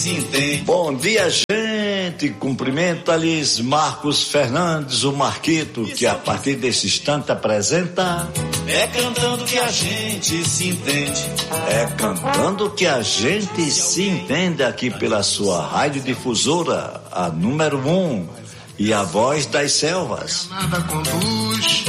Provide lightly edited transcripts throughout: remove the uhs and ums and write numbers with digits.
se entende. Bom dia, gente. Cumprimenta-lhes Marcos Fernandes, o Marquito, que a partir desse instante apresenta... É cantando que a gente se entende. É cantando que a gente se entende aqui pela sua radiodifusora, a número 1 e a voz das selvas. Nada conduz.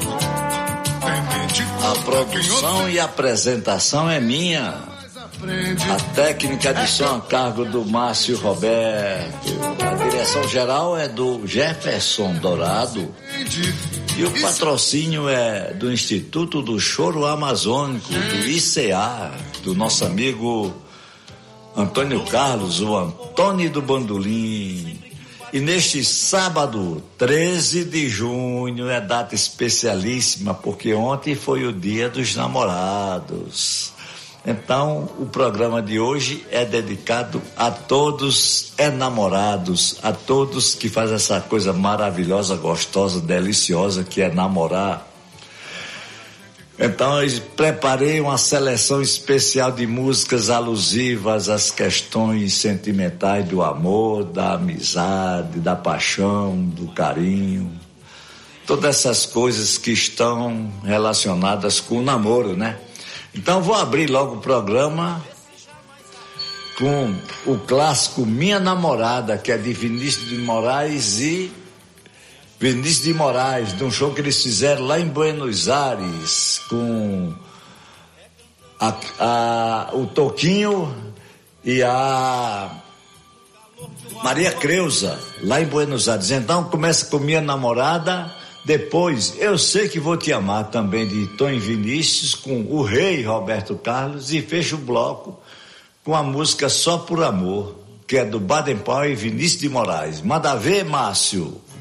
A produção e a apresentação é minha. A técnica de som a cargo do Márcio Roberto. A direção geral é do Jefferson Dourado. E o patrocínio é do Instituto do Choro Amazônico, do ICA, do nosso amigo Antônio Carlos, o Antônio do Bandolim. E neste sábado, 13 de junho, é data especialíssima, porque ontem foi o Dia dos Namorados. Então, o programa de hoje é dedicado a todos enamorados, a todos que fazem essa coisa maravilhosa, gostosa, deliciosa que é namorar. Então, eu preparei uma seleção especial de músicas alusivas às questões sentimentais do amor, da amizade, da paixão, do carinho. Todas essas coisas que estão relacionadas com o namoro, né? Então vou abrir logo o programa com o clássico Minha Namorada, que é de Vinícius de Moraes de um show que eles fizeram lá em Buenos Aires, com o Toquinho e a Maria Creuza, lá em Buenos Aires. Então começa com Minha Namorada. Depois, Eu Sei Que Vou Te Amar, também de Tom e Vinícius, com o rei Roberto Carlos, e fecha o bloco com a música Só Por Amor, que é do Baden Powell e Vinícius de Moraes. Manda ver, Márcio.